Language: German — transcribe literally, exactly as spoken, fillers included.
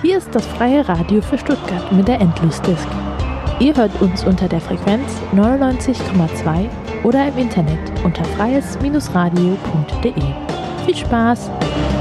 Hier ist das freie Radio für Stuttgart mit der Endlosdisk. Ihr hört uns unter der Frequenz neunundneunzig Komma zwei oder im Internet unter freies Bindestrich radio punkt de. Viel Spaß!